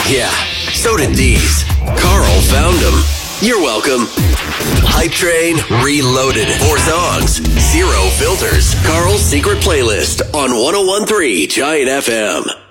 Yeah, so did these. Carl found them. You're welcome. Hype Train Reloaded. 4 songs, 0 filters. Carl's secret playlist on 101.3 Giant FM.